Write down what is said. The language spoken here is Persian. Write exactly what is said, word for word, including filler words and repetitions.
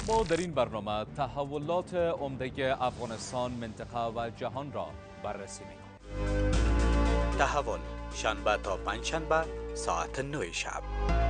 ما در این برنامه تحولات عمده افغانستان، منطقه و جهان را بررسی می‌کنیم. تحول شنبه تا پنجشنبه ساعت نه شب.